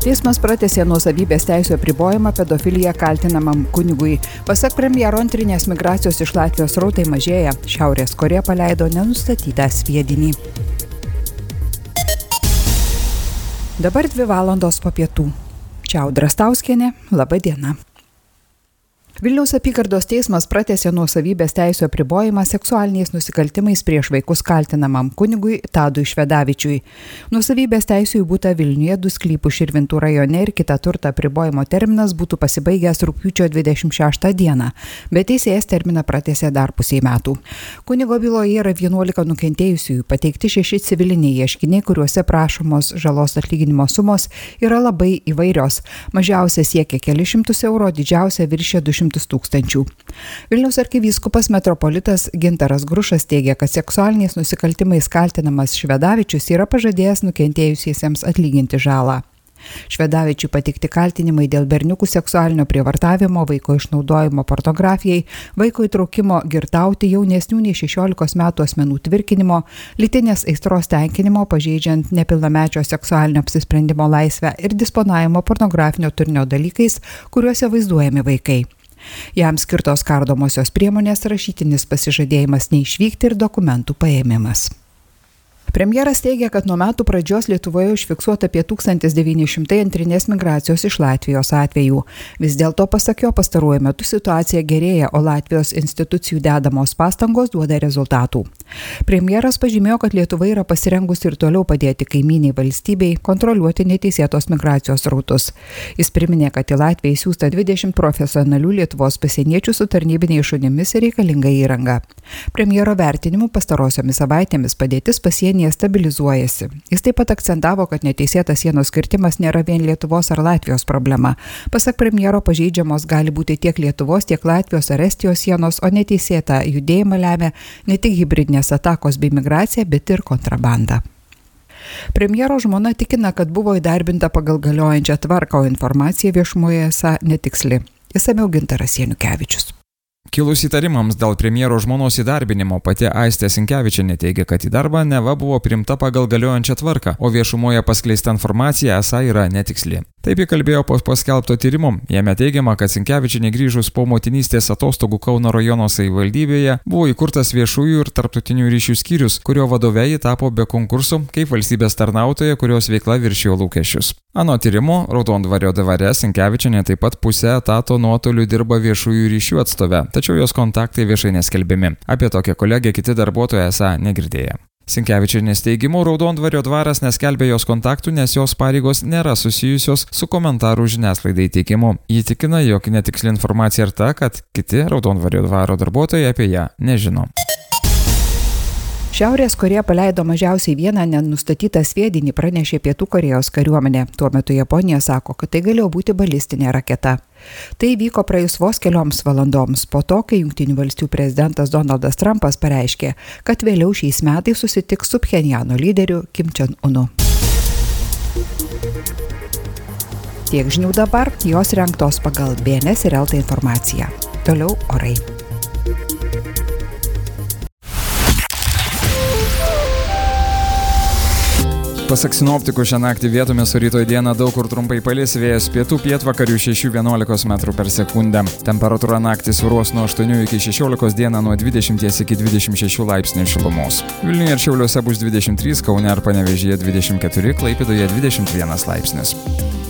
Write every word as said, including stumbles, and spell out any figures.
Teismas pratęsė nuosavybės teisių apribojimą pedofiliją kaltinamam kunigui. Pasak premjero, antrinės migracijos iš Latvijos srautai mažėja. Šiaurės Korėja paleido nenustatytą sviedinį. Dabar dvi valandos po pietų. Čia Audra Stauskienė, laba diena. Vilniaus apygardos teismas pratęsė nuosavybės teisių apribojimą seksualiniais nusikaltimais prieš vaikus kaltinamam kunigui Tadui Švedavičiui. Nuosavybės teisių į butą Vilniuje, du sklypų Širvintų rajone ir kitą turtą apribojimo terminas būtų pasibaigęs rugpjūčio dvidešimt šeštą dieną, bet teisėjas terminą pratęsė dar pusiai metų. Kunigo byloje yra vienuolika nukentėjusiųjų, pateikti šeši civiliniai ieškiniai, kuriuose prašomos žalos atlyginimo sumos yra labai įvairios. Mažiausia siekia keli šimtus eurų, didžiausia viršė du šimtus tūkstančių. Vilniaus arkivyskupas metropolitas Gintaras Grušas teigia, kad seksualiniais nusikaltimais kaltinamas Švedavičius yra pažadėjęs nukentėjusiesiems atlyginti žalą. Švedavičiui pateikti kaltinimai dėl berniukų seksualinio prievartavimo, vaiko išnaudojimo pornografijai, vaiko įtraukimo girtauti jaunesnių nei šešiolikos metų asmenų tvirkinimo, lytinės aistros tenkinimo, pažeidžiant nepilnamečio seksualinio apsisprendimo laisvę ir disponavimo pornografinio turinio dalykais, kuriuose vaizduojami vaikai. Jam skirtos kardomosios priemonės rašytinis pasižadėjimas neišvykti ir dokumentų paėmimas. Premjeras teigia, kad nuo metų pradžios Lietuvoje užfiksuota apie tūkstantis devyni šimtai antrinės migracijos iš Latvijos atvejų. Vis dėlto, pasak jo, pastaruoju metu situacija gerėja, o Latvijos institucijų dedamos pastangos duoda rezultatų. Premjeras pažymėjo, kad Lietuva yra pasirengusi ir toliau padėti kaimyniai valstybei kontroliuoti neteisėtos migracijos srautus. Jis priminė, kad į Latviją įsiųsta dvidešimt profesionalių Lietuvos pasieniečių su tarnybiniais šunimis ir reikalinga įranga. Premjero vertinimu pastarosiomis savaitėmis padėtis pasienyje stabilizuojasi. Jis taip pat akcentavo, kad neteisėtas sienos kirtimas nėra vien Lietuvos ar Latvijos problema. Pasak premjero, pažeidžiamos gali būti tiek Lietuvos, tiek Latvijos ar Estijos sienos, o neteisėtą judėjimą lemia ne tik hibridinės atakos bei migracija, bet ir kontrabanda. Premjero žmona tikina, kad buvo įdarbinta pagal galiojančią tvarką, o informacija viešumoje esą netiksli. Išsamiau Gintaras Janukevičius. Kilus įtarimams dėl premjero žmonos įdarbinimo, pati Aistė Sinkevičienė teigia, kad į darbą neva buvo priimta pagal galiojančią tvarką, o viešumoje paskleista informacija esą yra netiksli. Taip įkalbėjo po paskelbto tyrimo. Jame teigiama, kad Sinkevičienė grįžus po motinystės atostogų Kauno rajono savivaldybėje buvo įkurtas viešųjų ir tarptautinių ryšių skyrius, kurio vadove ji tapo be konkursų kaip valstybės tarnautoja, kurios veikla viršijo lūkesčius. Anot tyrimo, Raudondvario dvare Sinkevičienė taip pat pusę etato nuotoliu dirba viešųjų ryšių atstove, tačiau jos kontaktai viešai neskelbiami. Apie tokią kolegę kiti darbuotojai esą negirdėję. Sinkevičienės teigimu, Raudondvario dvaras neskelbė jos kontaktų, nes jos pareigos nėra susijusios su komentarų žiniasklaidai teikimu. Ji tikina, jog netiksli informacija ir ta, kad kiti Raudondvario dvaro darbuotojai apie ją nežino. Šiaurės Korėja paleido mažiausiai vieną nenustatytą sviedinį, pranešė Pietų Korėjos kariuomenė. Tuo metu Japonija sako, kad tai galėjo būti balistinė raketa. Tai vyko praėjus vos kelioms valandoms po to, kai Jungtinių valstijų prezidentas Donaldas Trumpas pareiškė, kad vėliau šiais metais susitiks su Pchenjano lyderiu Kim Čion-unu. Tiek žinių dabar, jos rengtos pagal B N S ir L T informaciją. Toliau orai. Pasak sinoptikų, šią naktį vietomis, o rytoj dieną daug kur trumpai palis, vėjas pietų pietvakarių šeši vienuolika metrų per sekundę. Temperatūra naktį svyruos nuo aštuonių iki šešiolikos, dieną nuo dvidešimt iki dvidešimt šešių laipsnių šilumos. Vilniuje ir Šiauliuose bus dvidešimt trys, Kaune ir Panevėžyje dvidešimt keturi, Klaipėdoje dvidešimt vienas laipsnis.